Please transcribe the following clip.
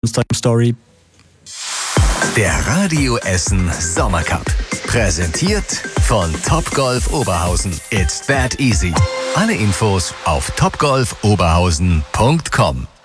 Story. Der Radio Essen Sommercup. Präsentiert von Topgolf Oberhausen. It's that easy. Alle Infos auf topgolfoberhausen.com.